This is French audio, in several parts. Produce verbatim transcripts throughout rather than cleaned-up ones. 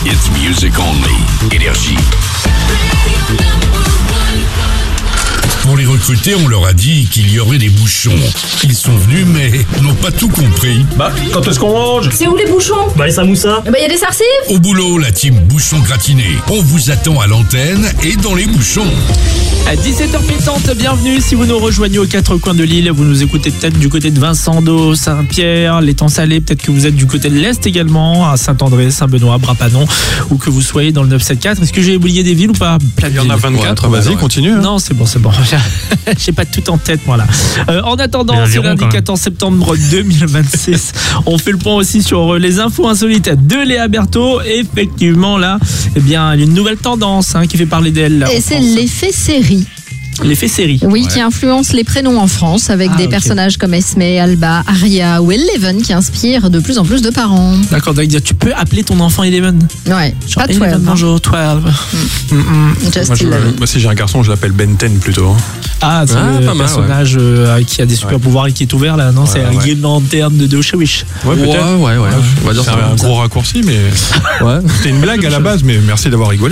It's music only. Énergie. Pour les recruter, on leur a dit qu'il y aurait des bouchons. Ils sont venus, mais n'ont pas tout compris. Bah, quand est-ce qu'on mange? C'est où les bouchons? Bah, les samoussas. Bah, y a des sarcives? Au boulot, la team Bouchon Gratiné. On vous attend à l'antenne et dans les bouchons. À dix-sept heures pétantes, bienvenue. Si vous nous rejoignez aux quatre coins de l'île, vous nous écoutez peut-être du côté de Vincent d'Eau, Saint-Pierre, l'étang Salé, peut-être que vous êtes du côté de l'Est également, à Saint-André, Saint-Benoît, Brapanon, ou que vous soyez dans le neuf cent soixante-quatorze. Est-ce que j'ai oublié des villes ou pas? Plein de Il y en a villes. vingt-quatre, Ouais, vas-y, ouais. continue. Hein. Non, c'est bon, c'est bon. J'ai pas tout en tête, voilà. Euh, en attendant, ce lundi quatorze septembre deux mille vingt-six, on fait le point aussi sur les infos insolites de Léa Berthaud. Effectivement, là, eh bien, il y a une nouvelle tendance hein, qui fait parler d'elle. Et c'est l'effet série. L'effet série. Oui, ouais. Qui influence les prénoms en France avec Ah, des okay. personnages comme Esme, Alba, Aria ou Eleven qui inspirent de plus en plus de parents. D'accord, donc tu peux appeler ton enfant Eleven. Ouais, genre pas Eleven, douze. bonjour, douze. Mm. Mm-mm. Just Moi, je, eleven. moi, si j'ai un garçon, je l'appelle Ben dix plutôt. Hein. Ah, c'est Ah, le pas mal, personnage ouais. euh, qui a des super pouvoirs et qui est ouvert là, non? Ouais, C'est un ouais. Green Lantern de, de Wish. Ouais, peut-être. Ouais, ouais, ouais. On va dire C'est ça un comme ça. gros raccourci, mais Ouais. c'était une blague à la base, mais merci d'avoir rigolé.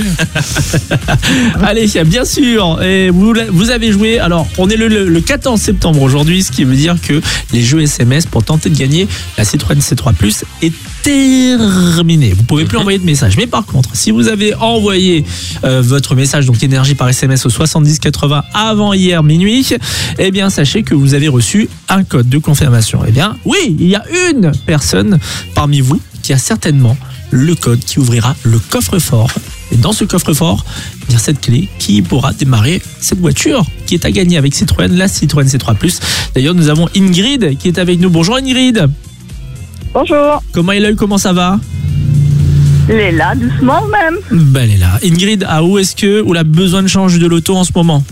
Allez, bien sûr, et vous, vous avez joué. Alors, on est le, le, le quatorze septembre aujourd'hui, ce qui veut dire que les jeux S M S pour tenter de gagner la Citroën C trois Plus est terminé. Vous pouvez plus envoyer de message. Mais par contre, si vous avez envoyé euh, votre message, donc énergie par S M S au soixante-dix quatre-vingts avant hier minuit, eh bien, sachez que vous avez reçu un code de confirmation. Eh bien, oui, il y a une personne parmi vous qui a certainement le code qui ouvrira le coffre-fort. Et dans ce coffre-fort, il y a cette clé qui pourra démarrer cette voiture qui est à gagner avec Citroën, la Citroën C trois Plus. D'ailleurs, nous avons Ingrid qui est avec nous. Bonjour Ingrid. Bonjour. Comment est l'œil? Comment ça va? Elle est là, doucement même. Ben, elle est là. Ingrid, à où est-ce que on a besoin de changer de loto en ce moment?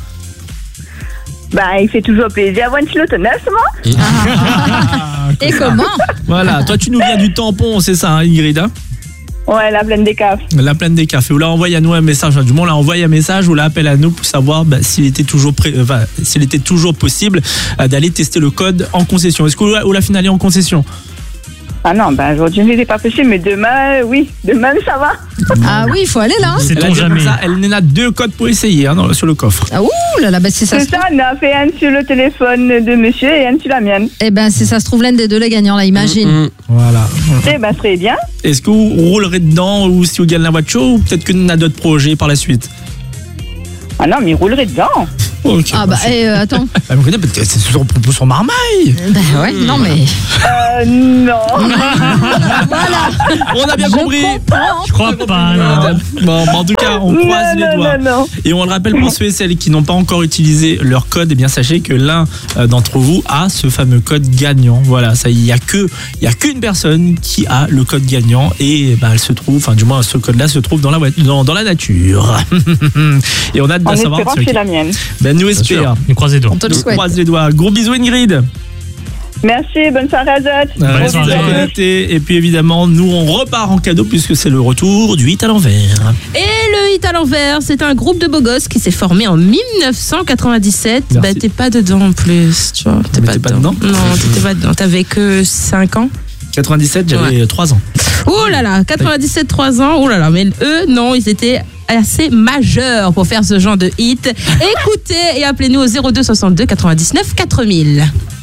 Bah, il fait toujours plaisir d'avoir une pilote neuf, Ah, Et comment? Voilà, toi tu nous viens du tampon, c'est ça hein, Ingrid hein? Ouais, la plaine des caves. La plaine des cafés. Vous l'a envoyé à nous un message, du moins on l'a envoyé un message ou l'appel à nous pour savoir bah, s'il était toujours pré... enfin, s'il était toujours possible euh, d'aller tester le code en concession. Est-ce que vous la finale en concession? Ah non, bah aujourd'hui, c'était pas possible, mais demain, oui, demain, ça va. Ah oui, il faut aller là. Elle a dit comme ça, elle en a deux codes pour essayer hein, dans, sur le coffre. Ah, ouh là là, bah, si ça C'est se ça, trouve. on a fait un sur le téléphone de monsieur et un sur la mienne. Eh ben, si ça se trouve, l'un des deux les gagnants là, imagine. Mm, mm. Voilà. Eh ben, très bien. Est-ce que vous roulerez dedans ou si vous gagnez la voiture ou peut-être que nous avons d'autres projets par la suite? Ah non, mais il roulerait dedans. Okay, Ah bah, eh, euh, attends. bah, vous connaissez, peut-être que c'est sur, sur marmaille. Bah ouais, non mais. Euh, non. Voilà. On a bien Je compris. comprends. Je crois pas, non. Bon, en tout cas, on croise non, les non, doigts. non, non. Et on le rappelle pour ceux et celles qui n'ont pas encore utilisé leur code, eh bien sachez que l'un euh, d'entre vous a ce fameux code gagnant. Voilà, ça, il y a que, il y a qu'une personne qui a le code gagnant et bah, elle se trouve, enfin du moins ce code-là se trouve dans la voiture, dans, dans la nature. Et on a hâte de En savoir. espérant ce que qui- c'est la mienne. Ben nous espérons. On croise les doigts. On te le On souhaite. croise les doigts. Gros bisous Ingrid. Merci, bonne soirée à toutes. Euh, Bonne restez soirée. connectés. Et puis évidemment, nous on repart en cadeau puisque c'est le retour du hit à l'envers. Et le hit à l'envers, c'est un groupe de beaux gosses qui s'est formé en mille neuf cent quatre-vingt-dix-sept. Merci. Bah, t'es pas dedans en plus, tu vois. T'es Mais pas, t'es pas dedans. dedans Non, t'étais pas dedans. T'avais que cinq ans. quatre-vingt-dix-sept, j'avais trois ans. Oh là là, quatre-vingt-dix-sept, trois ans. Oh là là, mais eux, non, ils étaient assez majeurs pour faire ce genre de hit. Écoutez et appelez-nous au zéro deux soixante-deux quatre-vingt-dix-neuf quatre mille.